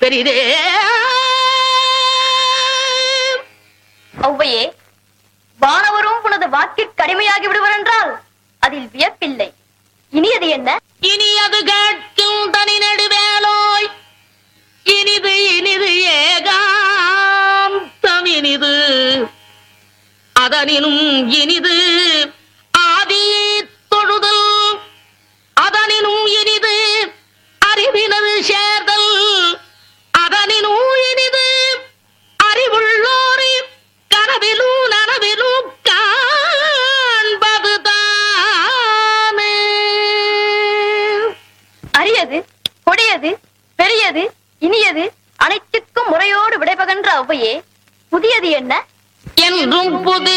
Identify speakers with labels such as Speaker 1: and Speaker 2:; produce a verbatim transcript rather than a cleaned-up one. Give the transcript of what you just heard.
Speaker 1: பெரிதே.
Speaker 2: ஔவையே, வானவரும் உனது வாக்கிற்கு கடுமையாகி விடுவர் என்றால் அதில் வியப்பில்லை. இனியது என்ன?
Speaker 1: இனியது கேட்கும் தனி நெடுவேலோய், இனிது இனிது ஏகாந்தம் இனிது, அதனினும் இனிது ஆதி தொழுதல், அதனினும் இனிது அறிவினது சேர்தல், அதனினும் இனிது அறிவுள்ளோரி கனவிலும் நனவிலும் காண்பது தானே.
Speaker 2: அரியது, கொடியது, பெரியது, இனியது அனைத்துக்கும் முறையோடு விடைபகன்ற ஔவையே, புதியது என்ன?
Speaker 1: என்றும் புது